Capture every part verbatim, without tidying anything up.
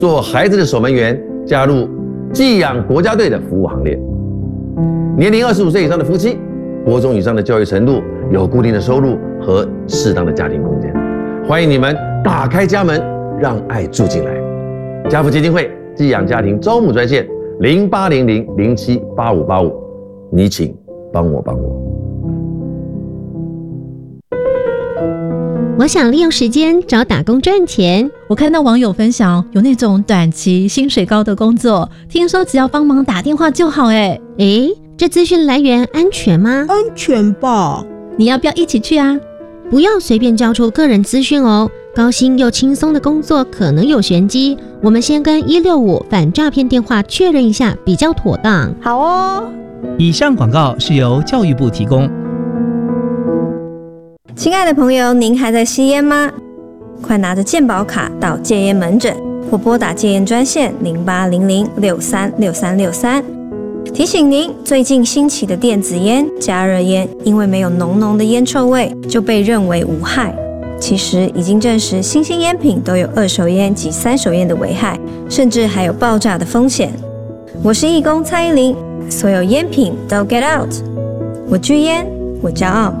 做孩子的守门员，加入寄养国家队的服务行列。年龄二十五岁以上的夫妻，国中以上的教育程度，有固定的收入和适当的家庭空间，欢迎你们打开家门，让爱住进来。家福基金会寄养家庭招募专线零八零零零七八五八五，你请帮我帮我。 我想利用时间找打工赚钱。 我看到网友分享有那种短期薪水高的工作，听说只要帮忙打电话就好。哎诶，这资讯来源安全吗？ 安全吧。 你要不要一起去啊？ 不要随便交出个人资讯哦，高薪又轻松的工作可能有玄机，我们先跟一六五反诈骗电话确认一下比较妥当。 好哦。 以上广告是由教育部提供。 亲爱的朋友，您还在吸烟吗？快拿着健保卡到戒烟门诊或拨打戒烟专线零八零零六三六三六三。提醒您，最近兴起的电子烟、加热烟，因为没有浓浓的烟臭味，就被认为无害。其实已经证实，新兴烟品都有二手烟及三手烟的危害，甚至还有爆炸的风险。我是义工蔡依林，所有烟品都 get out。我拒烟，我骄傲。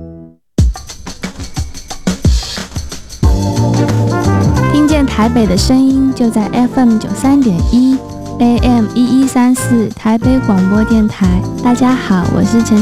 听见台北的声音，就在 F M 九三点一 A M 一一三四台北广播电台。大家好，我是陈